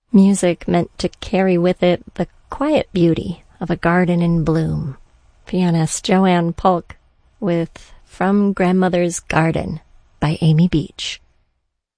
Music meant to carry with it the quiet beauty of a garden in bloom. Pianist Joanne Polk with From Grandmother's Garden by Amy Beach.